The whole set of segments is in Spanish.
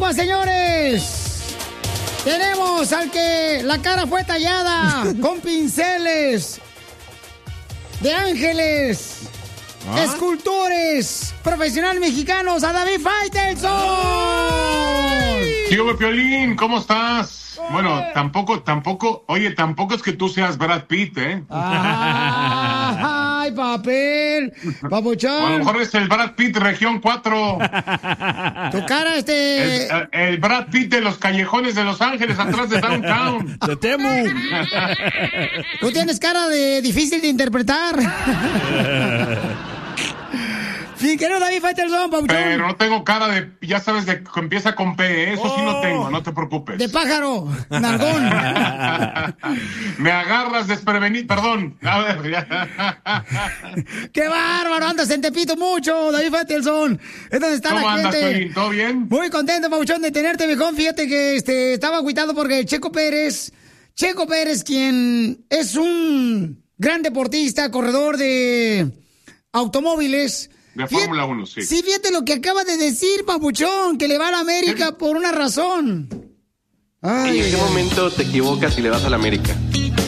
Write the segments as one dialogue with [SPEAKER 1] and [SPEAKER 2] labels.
[SPEAKER 1] Tamaulipas, señores. Tenemos al que la cara fue tallada con pinceles de ángeles, escultores, profesionales mexicanos, a David Faitelson.
[SPEAKER 2] Tío Piolín, ¿cómo estás? Bueno, tampoco, oye, tampoco es que tú seas Brad Pitt, ¿eh?
[SPEAKER 1] Ay, papel, papuchón.
[SPEAKER 2] A lo mejor es el Brad Pitt Región 4.
[SPEAKER 1] Tu cara,
[SPEAKER 2] El Brad Pitt de los callejones de Los Ángeles, atrás de Downtown.
[SPEAKER 3] Te temo.
[SPEAKER 1] Tú tienes cara de difícil de interpretar. Sí, que no, David Faitelson, papuchón.
[SPEAKER 2] Pero no tengo cara de, ya sabes, de que empieza con P, eso sí no tengo, no te preocupes.
[SPEAKER 1] De pájaro, nalgón.
[SPEAKER 2] Me agarras desprevenido, perdón. A ver, ya.
[SPEAKER 1] ¡Qué bárbaro! Andas en Tepito mucho, David Faitelson. Es donde está
[SPEAKER 2] ¿Cómo
[SPEAKER 1] la
[SPEAKER 2] andas,
[SPEAKER 1] gente.
[SPEAKER 2] Piolín? ¿Todo bien?
[SPEAKER 1] Muy contento, papuchón, de tenerte, viejón. Fíjate que estaba agüitado porque Checo Pérez, quien es un gran deportista, corredor de automóviles.
[SPEAKER 2] De Fórmula 1, sí.
[SPEAKER 1] Sí, fíjate lo que acaba de decir, papuchón, que le va a la América por una razón.
[SPEAKER 4] Ay, ¿en qué momento te equivocas y le vas a la América?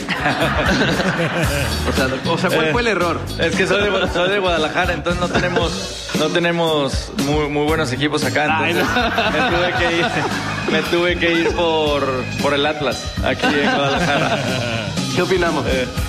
[SPEAKER 4] o sea, ¿cuál fue el error?
[SPEAKER 5] Es que soy de Guadalajara, entonces no tenemos muy buenos equipos acá. Entonces me tuve que ir por el Atlas, aquí en Guadalajara.
[SPEAKER 4] ¿Qué opinamos?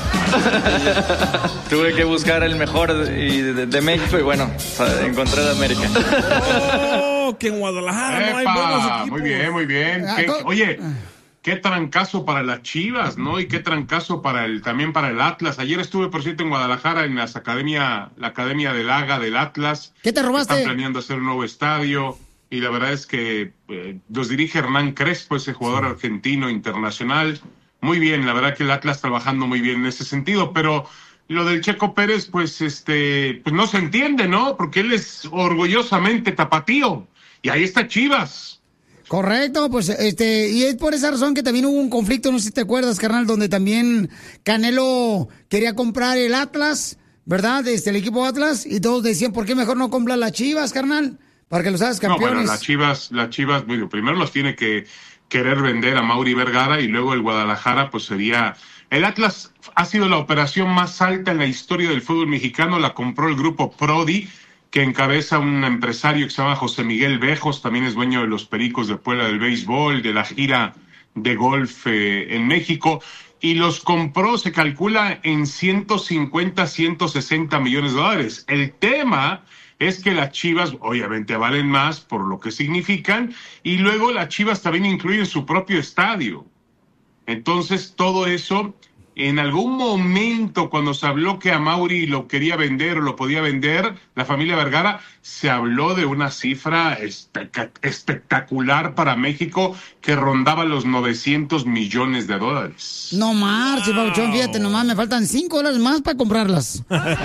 [SPEAKER 5] Tuve que buscar el mejor de México y bueno, encontré el América.
[SPEAKER 3] Oh, que en Guadalajara no hay buenos equipos.
[SPEAKER 2] Muy bien. Oye, qué trancazo para las Chivas, ¿no? Y qué trancazo también para el Atlas. Ayer estuve, por cierto, en Guadalajara en la academia del AGA del Atlas.
[SPEAKER 1] ¿Qué te robaste?
[SPEAKER 2] Están planeando hacer un nuevo estadio y la verdad es que los dirige Hernán Crespo, ese jugador argentino internacional. Muy bien, la verdad que el Atlas trabajando muy bien en ese sentido, pero lo del Checo Pérez, pues no se entiende, ¿no? Porque él es orgullosamente tapatío y ahí está Chivas. Correcto, pues y es por esa razón que también hubo un conflicto, no sé si te acuerdas, carnal, donde también Canelo quería comprar el Atlas, ¿verdad? El equipo Atlas, y todos decían, ¿por qué mejor no comprar las Chivas, carnal? Para que los hagas campeones. No, bueno, las Chivas, bueno, primero los tiene que querer vender a Mauri Vergara y luego el Guadalajara, pues sería... El Atlas ha sido la operación más alta en la historia del fútbol mexicano, la compró el grupo Prodi, que encabeza un empresario que se llama José Miguel Bejos, también es dueño de los Pericos de Puebla del béisbol, de la gira de golf en México, y los compró, se calcula, en 150, 160 millones de dólares. El tema es que las Chivas obviamente valen más por lo que significan, y luego las Chivas también incluyen su propio estadio. Entonces, todo eso, en algún momento, cuando se habló que a Mauri lo quería vender o lo podía vender, la familia Vergara, se habló de una cifra espectacular para México que rondaba los 900 millones de dólares.
[SPEAKER 1] No marches, Pauchón, fíjate nomás, me faltan $5 más para comprarlas.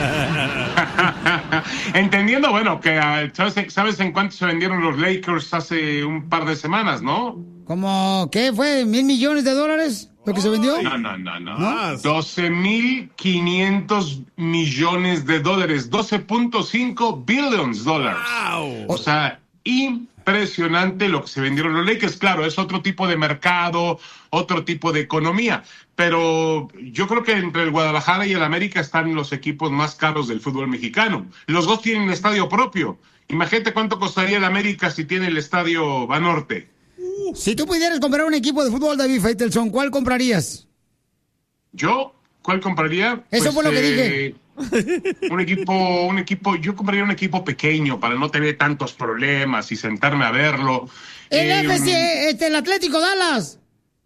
[SPEAKER 2] Entendiendo, bueno, que ¿sabes en cuánto se vendieron los Lakers hace un par de semanas, no?
[SPEAKER 1] ¿Cómo qué fue? ¿1,000 millones de dólares lo que se vendió?
[SPEAKER 2] No. 12,500 millones de dólares, 12.5 billions dólares. Wow. O sea, impresionante lo que se vendieron los Lakers. Claro, es otro tipo de mercado, otro tipo de economía. Pero yo creo que entre el Guadalajara y el América están los equipos más caros del fútbol mexicano. Los dos tienen estadio propio. Imagínate cuánto costaría el América si tiene el estadio Banorte.
[SPEAKER 1] Si tú pudieras comprar un equipo de fútbol, David Faitelson, ¿cuál comprarías?
[SPEAKER 2] ¿Yo? ¿Cuál compraría?
[SPEAKER 1] Eso fue lo que dije.
[SPEAKER 2] Un equipo, yo compraría un equipo pequeño para no tener tantos problemas y sentarme a verlo.
[SPEAKER 1] El el Atlético Dallas.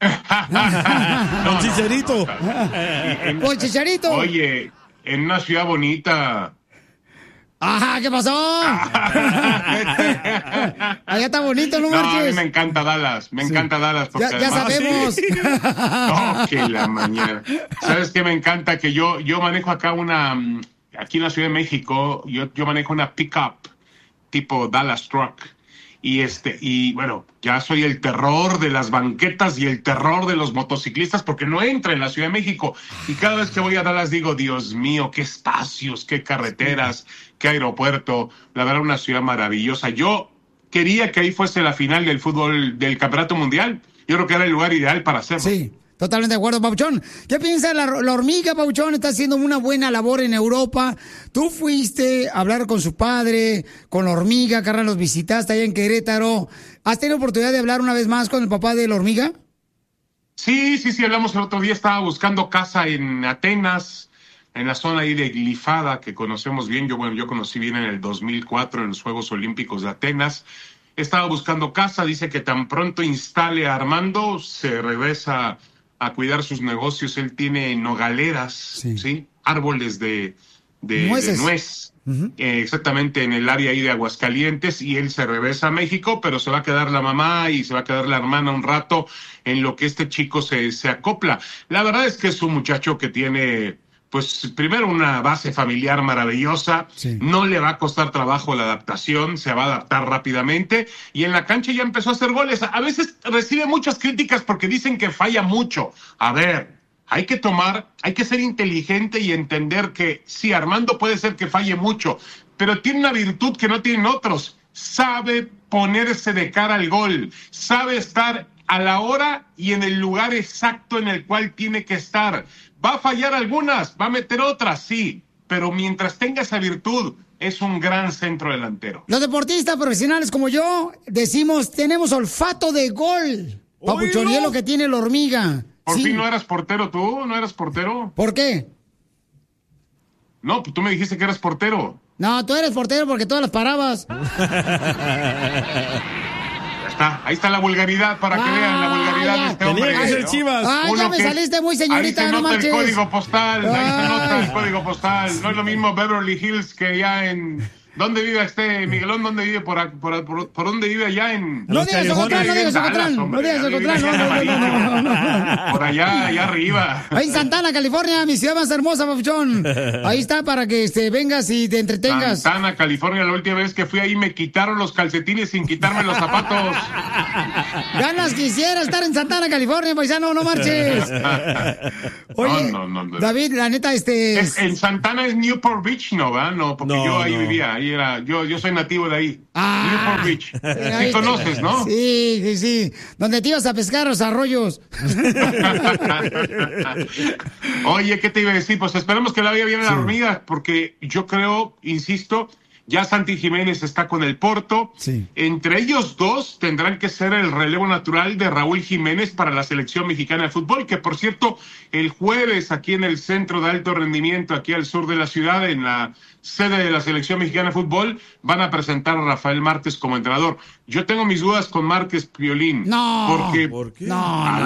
[SPEAKER 3] Con Chicharito.
[SPEAKER 1] Con Chicharito.
[SPEAKER 2] Oye, en una ciudad bonita.
[SPEAKER 1] Ajá, ¿qué pasó? Allá está bonito, no marches.
[SPEAKER 2] No, a mí me encanta Dallas, porque
[SPEAKER 1] ya sabemos.
[SPEAKER 2] No, que la mañana. ¿Sabes qué me encanta? Que yo manejo acá aquí en la Ciudad de México, yo manejo una pickup tipo Dallas Truck. Y bueno, ya soy el terror de las banquetas y el terror de los motociclistas porque no entra en la Ciudad de México. Y cada vez que voy a Dallas digo, Dios mío, qué espacios, qué carreteras, qué aeropuerto. La verdad, una ciudad maravillosa. Yo quería que ahí fuese la final del fútbol del Campeonato Mundial. Yo creo que era el lugar ideal para hacerlo.
[SPEAKER 1] Sí, totalmente de acuerdo, Papuchón. ¿Qué piensa la hormiga, Papuchón? Está haciendo una buena labor en Europa. Tú fuiste a hablar con su padre, con la hormiga, carnal, los visitaste allá en Querétaro. ¿Has tenido oportunidad de hablar una vez más con el papá de la hormiga?
[SPEAKER 2] Sí, hablamos el otro día. Estaba buscando casa en Atenas, en la zona ahí de Glifada, que conocemos bien. Yo conocí bien en el 2004 en los Juegos Olímpicos de Atenas. Estaba buscando casa, dice que tan pronto instale a Armando, se regresa a cuidar sus negocios. Él tiene nogaleras, ¿sí? Árboles de nuez, exactamente en el área ahí de Aguascalientes, y él se regresa a México, pero se va a quedar la mamá y se va a quedar la hermana un rato en lo que este chico se acopla. La verdad es que es un muchacho que tiene... pues primero una base familiar maravillosa, no le va a costar trabajo la adaptación, se va a adaptar rápidamente, y en la cancha ya empezó a hacer goles. A veces recibe muchas críticas porque dicen que falla mucho. A ver, hay que ser inteligente y entender que sí, Armando puede ser que falle mucho, pero tiene una virtud que no tienen otros. Sabe ponerse de cara al gol, sabe estar a la hora y en el lugar exacto en el cual tiene que estar. Va a fallar algunas, va a meter otras, sí, pero mientras tenga esa virtud, es un gran centro delantero.
[SPEAKER 1] Los deportistas profesionales como yo decimos, tenemos olfato de gol. Papuchón, y es lo que tiene la hormiga.
[SPEAKER 2] ¿Por fin no eras portero tú? ¿No eras portero?
[SPEAKER 1] ¿Por qué?
[SPEAKER 2] No, pues tú me dijiste que eras portero.
[SPEAKER 1] No, tú eres portero porque todas las parabas.
[SPEAKER 2] Ahí está la vulgaridad, para que vean la vulgaridad de este hombre.
[SPEAKER 3] Tenía que ser Chivas.
[SPEAKER 1] Ya me saliste muy señorita,
[SPEAKER 2] ahí se
[SPEAKER 1] no
[SPEAKER 2] nota
[SPEAKER 1] manches.
[SPEAKER 2] el código postal, ahí se nota el código postal. No es lo mismo Beverly Hills que ya en... ¿Dónde vive Miguelón? ¿Dónde vive? ¿Por dónde vive allá en...?
[SPEAKER 1] No digas Ocotlán, no digas Ocotlán. No digas Ocotlán, no.
[SPEAKER 2] Por allá arriba.
[SPEAKER 1] Ahí en Santana, California, mi ciudad más hermosa, Papuchón. Ahí está para que vengas y te entretengas.
[SPEAKER 2] Santana, California, la última vez que fui ahí me quitaron los calcetines sin quitarme los zapatos.
[SPEAKER 1] Ganas quisiera estar en Santana, California, paisano, no marches. Oye, no. David, la neta,
[SPEAKER 2] en Santana es Newport Beach, ¿no? ¿Va? No, porque yo ahí vivía, ahí era, yo soy nativo de ahí. Newport Beach. Sí conoces, ¿no?
[SPEAKER 1] Sí. Donde te ibas a pescar los arroyos.
[SPEAKER 2] Oye, ¿qué te iba a decir? Pues esperemos que la vaya bien a la hormiga, porque yo creo, insisto, ya Santi Jiménez está con el Porto. Sí. Entre ellos dos tendrán que ser el relevo natural de Raúl Jiménez para la selección mexicana de fútbol, que por cierto, el jueves aquí en el Centro de Alto Rendimiento, aquí al sur de la ciudad, en la sede de la selección mexicana de fútbol, van a presentar a Rafael Márquez como entrenador. Yo tengo mis dudas con Márquez, Piolín.
[SPEAKER 1] No.
[SPEAKER 2] Porque,
[SPEAKER 3] ¿por qué?
[SPEAKER 1] No.
[SPEAKER 2] A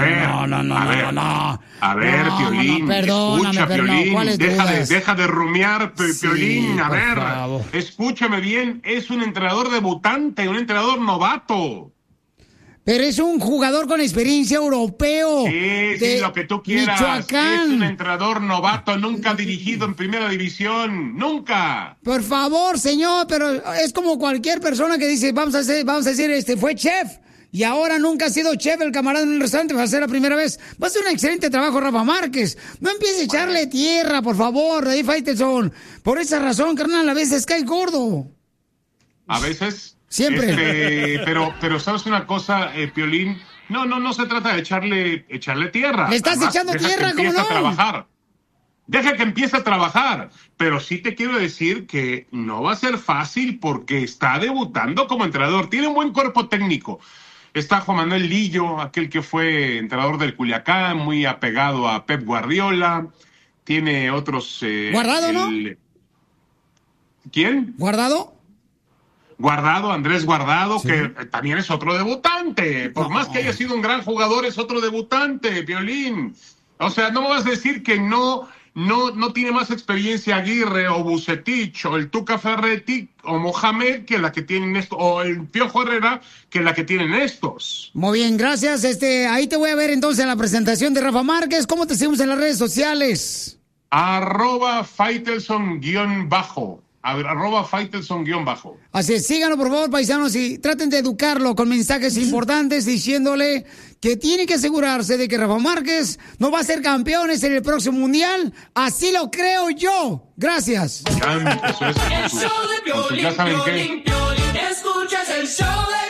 [SPEAKER 2] ver, Piolín.
[SPEAKER 1] Perdóname,
[SPEAKER 2] Piolín.
[SPEAKER 1] Dudas?
[SPEAKER 2] Deja de rumiar, Piolín. A ver,
[SPEAKER 1] favor.
[SPEAKER 2] Escúchame bien. Es un entrenador debutante, un entrenador novato.
[SPEAKER 1] Pero es un jugador con experiencia europeo.
[SPEAKER 2] Sí, lo que tú quieras.
[SPEAKER 1] Michoacán.
[SPEAKER 2] Es un entrenador novato, nunca ha dirigido en primera división. Nunca.
[SPEAKER 1] Por favor, señor, pero es como cualquier persona que dice, vamos a decir, fue chef. Y ahora nunca ha sido chef el camarada en un restaurante, va a ser la primera vez. Va a hacer un excelente trabajo Rafa Márquez. No empiece a echarle tierra, por favor, David Faitelson. Por esa razón, carnal, a veces cae gordo.
[SPEAKER 2] A veces...
[SPEAKER 1] Siempre.
[SPEAKER 2] Pero ¿sabes una cosa, Piolín? No se trata de echarle tierra.
[SPEAKER 1] ¿Le estás echando tierra, cómo no?
[SPEAKER 2] Deja que empiece a trabajar. Pero sí te quiero decir que no va a ser fácil porque está debutando como entrenador. Tiene un buen cuerpo técnico. Está Juan Manuel Lillo, aquel que fue entrenador del Culiacán, muy apegado a Pep Guardiola. Tiene otros...
[SPEAKER 1] ¿Guardado, no?
[SPEAKER 2] ¿Quién?
[SPEAKER 1] ¿Guardado?
[SPEAKER 2] Andrés Guardado, sí. Que también es otro debutante. Por más que haya sido un gran jugador, es otro debutante, Piolín. O sea, no me vas a decir que no tiene más experiencia Aguirre o Vucetich o el Tuca Ferretti o Mohamed que la que tienen estos, o el Piojo Herrera que la que tienen estos.
[SPEAKER 1] Muy bien, gracias. Ahí te voy a ver entonces en la presentación de Rafa Márquez. ¿Cómo te seguimos en las redes sociales?
[SPEAKER 2] @Faitelson_. @Faitelson_.
[SPEAKER 1] Así es, síganlo por favor, paisanos, y traten de educarlo con mensajes importantes diciéndole que tiene que asegurarse de que Rafa Márquez no va a ser campeones en el próximo mundial. Así lo creo yo. Gracias.
[SPEAKER 2] Eso es. Ya saben qué.
[SPEAKER 6] Escuchas el show de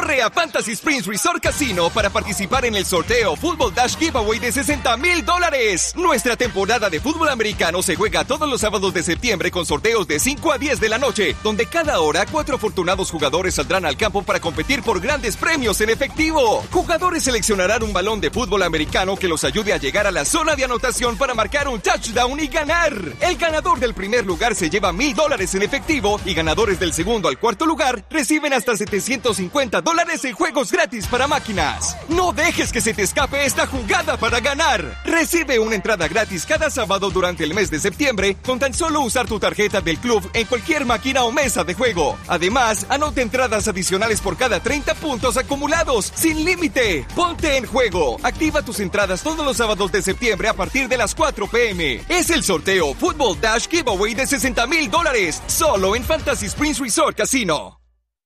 [SPEAKER 6] Corre a Fantasy Springs Resort Casino para participar en el sorteo Football Dash Giveaway de $60,000. Nuestra temporada de fútbol americano se juega todos los sábados de septiembre con sorteos de 5 a 10 de la noche, donde cada hora 4 afortunados jugadores saldrán al campo para competir por grandes premios en efectivo. Jugadores seleccionarán un balón de fútbol americano que los ayude a llegar a la zona de anotación para marcar un touchdown y ganar. El ganador del primer lugar se lleva $1,000 en efectivo y ganadores del segundo al cuarto lugar reciben hasta $750 en juegos gratis para máquinas. No dejes que se te escape esta jugada para ganar. Recibe una entrada gratis cada sábado durante el mes de septiembre con tan solo usar tu tarjeta del club en cualquier máquina o mesa de juego. Además, anota entradas adicionales por cada 30 puntos acumulados, sin límite. Ponte en juego. Activa tus entradas todos los sábados de septiembre a partir de las 4 p.m. Es el sorteo Football Dash Giveaway de $60,000, solo en Fantasy Springs Resort Casino.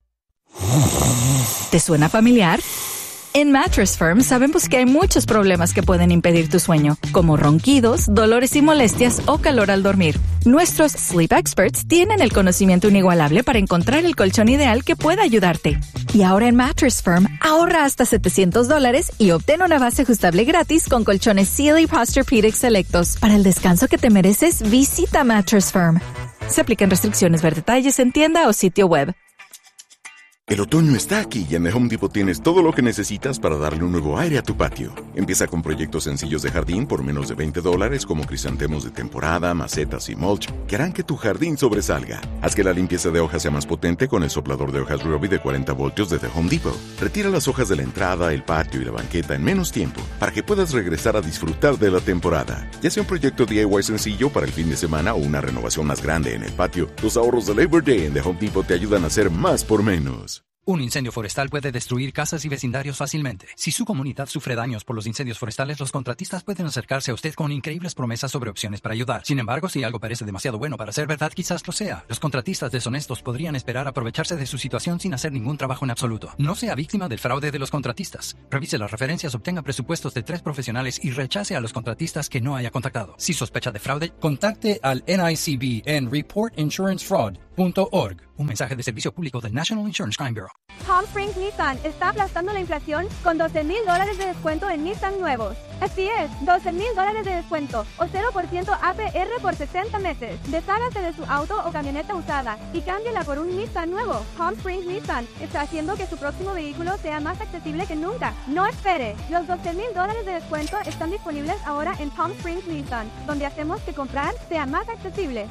[SPEAKER 7] ¿Te suena familiar? En Mattress Firm sabemos que hay muchos problemas que pueden impedir tu sueño, como ronquidos, dolores y molestias o calor al dormir. Nuestros Sleep Experts tienen el conocimiento inigualable para encontrar el colchón ideal que pueda ayudarte. Y ahora en Mattress Firm, ahorra hasta $700 y obtén una base ajustable gratis con colchones Sealy Posturepedic selectos. Para el descanso que te mereces, visita Mattress Firm. Se aplican restricciones. Ver detalles en tienda o sitio web.
[SPEAKER 8] El otoño está aquí y en The Home Depot tienes todo lo que necesitas para darle un nuevo aire a tu patio. Empieza con proyectos sencillos de jardín por menos de $20 como crisantemos de temporada, macetas y mulch que harán que tu jardín sobresalga. Haz que la limpieza de hojas sea más potente con el soplador de hojas Ryobi de 40 voltios de The Home Depot. Retira las hojas de la entrada, el patio y la banqueta en menos tiempo para que puedas regresar a disfrutar de la temporada. Ya sea un proyecto DIY sencillo para el fin de semana o una renovación más grande en el patio, los ahorros de Labor Day en The Home Depot te ayudan a hacer más por menos.
[SPEAKER 9] Un incendio forestal puede destruir casas y vecindarios fácilmente. Si su comunidad sufre daños por los incendios forestales, los contratistas pueden acercarse a usted con increíbles promesas sobre opciones para ayudar. Sin embargo, si algo parece demasiado bueno para ser verdad, quizás lo sea. Los contratistas deshonestos podrían esperar aprovecharse de su situación sin hacer ningún trabajo en absoluto. No sea víctima del fraude de los contratistas. Revise las referencias, obtenga presupuestos de 3 profesionales y rechace a los contratistas que no haya contactado. Si sospecha de fraude, contacte al NICB en reportinsuranceFraud.org. Un mensaje de servicio público del National Insurance Crime Bureau.
[SPEAKER 10] Palm Springs Nissan está aplastando la inflación con $12,000 de descuento en Nissan nuevos. Así es, $12,000 de descuento o 0% APR por 60 meses. Deshágase de su auto o camioneta usada y cámbiela por un Nissan nuevo. Palm Springs Nissan está haciendo que su próximo vehículo sea más accesible que nunca. No espere. Los $12,000 de descuento están disponibles ahora en Palm Springs Nissan, donde hacemos que comprar sea más accesible.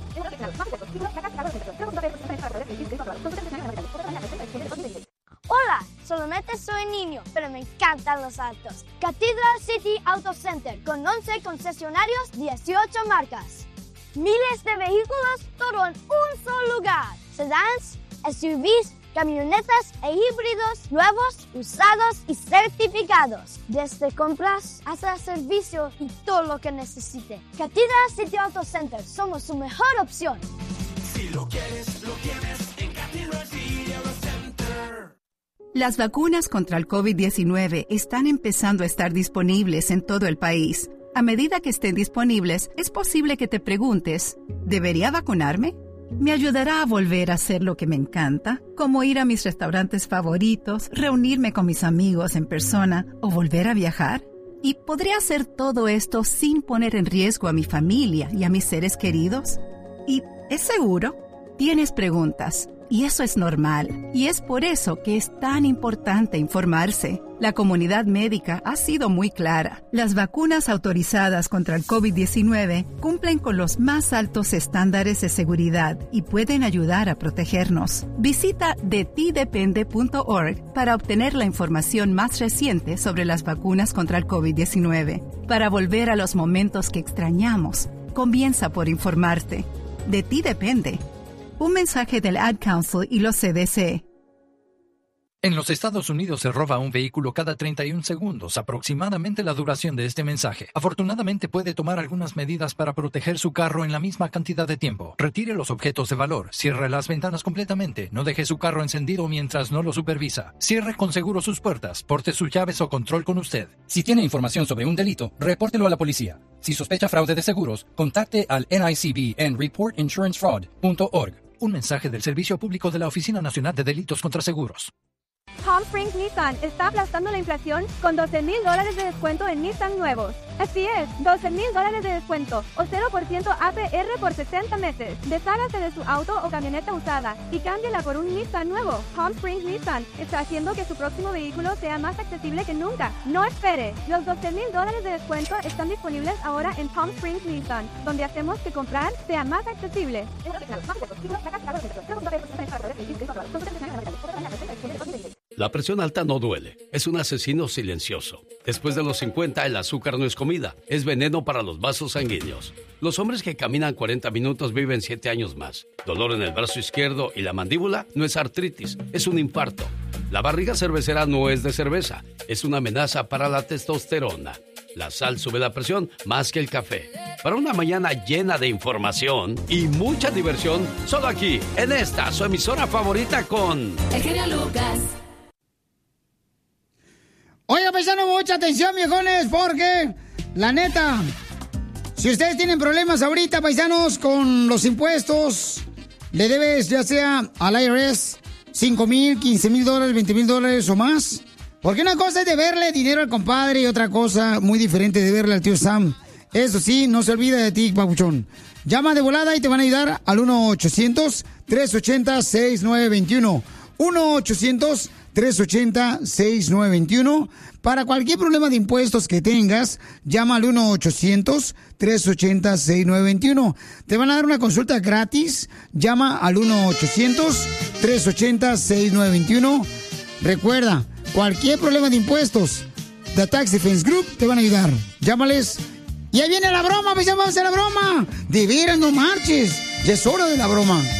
[SPEAKER 11] Hola, solamente soy niño, pero me encantan los autos. Cathedral City Auto Center, con 11 concesionarios, 18 marcas. Miles de vehículos, todo en un solo lugar. Sedans, SUVs, camionetas e híbridos, nuevos, usados y certificados. Desde compras hasta servicio y todo lo que necesite. Cathedral City Auto Center, somos su mejor opción.
[SPEAKER 12] Si lo quieres, lo tienes en Cathedral City Auto Center.
[SPEAKER 13] Las vacunas contra el COVID-19 están empezando a estar disponibles en todo el país. A medida que estén disponibles, es posible que te preguntes, ¿debería vacunarme? ¿Me ayudará a volver a hacer lo que me encanta? Como ir a mis restaurantes favoritos, reunirme con mis amigos en persona o volver a viajar. ¿Y podría hacer todo esto sin poner en riesgo a mi familia y a mis seres queridos? ¿Y es seguro? Tienes preguntas. Y eso es normal. Y es por eso que es tan importante informarse. La comunidad médica ha sido muy clara. Las vacunas autorizadas contra el COVID-19 cumplen con los más altos estándares de seguridad y pueden ayudar a protegernos. Visita detidepende.org para obtener la información más reciente sobre las vacunas contra el COVID-19. Para volver a los momentos que extrañamos, comienza por informarte. De ti depende. Un mensaje del Ad Council y los CDC.
[SPEAKER 9] En los Estados Unidos se roba un vehículo cada 31 segundos, aproximadamente la duración de este mensaje. Afortunadamente puede tomar algunas medidas para proteger su carro en la misma cantidad de tiempo. Retire los objetos de valor, cierre las ventanas completamente, no deje su carro encendido mientras no lo supervisa. Cierre con seguro sus puertas, porte sus llaves o control con usted. Si tiene información sobre un delito, repórtelo a la policía. Si sospecha fraude de seguros, contacte al NICB en reportinsuranceFraud.org. Un mensaje del Servicio Público de la Oficina Nacional de Delitos contra Seguros.
[SPEAKER 10] Palm Springs Nissan está aplastando la inflación con $12,000 de descuento en Nissan nuevos. Así es, $12,000 de descuento o 0% APR por 60 meses. Deshágase de su auto o camioneta usada y cámbiela por un Nissan nuevo. Palm Springs Nissan está haciendo que su próximo vehículo sea más accesible que nunca. No espere. Los $12,000 de descuento están disponibles ahora en Palm Springs Nissan, donde hacemos que comprar sea más accesible.
[SPEAKER 14] La presión alta no duele, es un asesino silencioso. Después de los 50, el azúcar no es comida, es veneno para los vasos sanguíneos. Los hombres que caminan 40 minutos viven 7 años más. Dolor en el brazo izquierdo y la mandíbula no es artritis, es un infarto. La barriga cervecera no es de cerveza, es una amenaza para la testosterona. La sal sube la presión más que el café. Para una mañana llena de información y mucha diversión, solo aquí, en esta, su emisora favorita con...
[SPEAKER 12] El genio Lucas.
[SPEAKER 1] Oiga, paisano, mucha atención, viejones, porque, la neta, si ustedes tienen problemas ahorita, paisanos, con los impuestos, le debes ya sea al IRS $5,000, $15,000, $20,000 o más. Porque una cosa es deberle dinero al compadre y otra cosa muy diferente de deberle al tío Sam. Eso sí, no se olvida de ti, papuchón. Llama de volada y te van a ayudar al 1-800-380-6921. 1-800-380-6921. Para cualquier problema de impuestos que tengas, llama al 1-800-380-6921. Te van a dar una consulta gratis. Llama al 1-800-380-6921. Recuerda, cualquier problema de impuestos, The Tax Defense Group te van a ayudar. Llámales. Y ahí viene la broma, pues ya vamos a hacer la broma. De veras, no marches. Ya es hora de la broma.